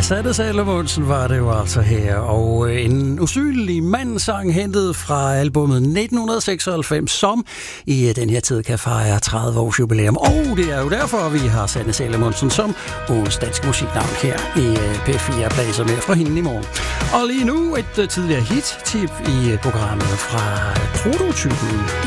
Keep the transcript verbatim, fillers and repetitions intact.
Sanne Salomonsen var det jo altså her, og en usynlig mandsang hentet fra albumet nitten seksoghalvfems, som i den her tid kan fejre tredive års jubilæum. Og det er jo derfor, vi har Sanne Salomonsen som ugens danske musiknavn her i P fire Blæser med fra hende i morgen. Og lige nu et tidligere hit-tip i programmet fra Prototypen.